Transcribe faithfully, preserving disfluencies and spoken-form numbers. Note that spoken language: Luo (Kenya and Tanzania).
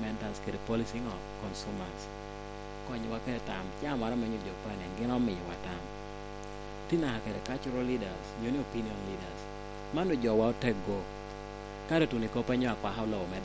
governmentas kod policy of consumers konyo wake tam chamara manyo jopane ngino miyo watam tina kere cultural leaders yoni opinion leaders mano jowa otego kare tuniko penyo kwa hawlo